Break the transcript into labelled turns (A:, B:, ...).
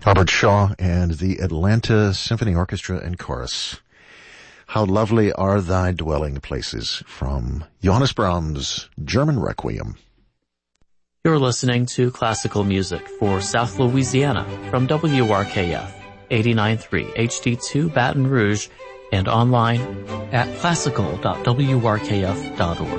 A: Robert Shaw and the Atlanta Symphony Orchestra and Chorus. How lovely are thy dwelling places, from Johannes Brahms' German Requiem.
B: You're listening to classical music for South Louisiana from WRKF 89.3 HD2 Baton Rouge and online at classical.wrkf.org.